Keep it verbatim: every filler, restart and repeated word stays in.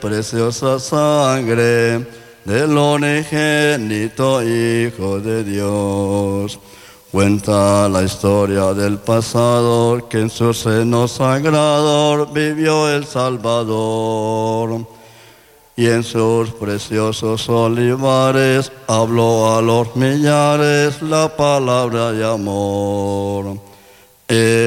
preciosa sangre del unigénito Hijo de Dios. Cuenta la historia del pasado, que en su seno sagrado vivió el Salvador. Y en sus preciosos olivares habló a los millares la palabra de amor.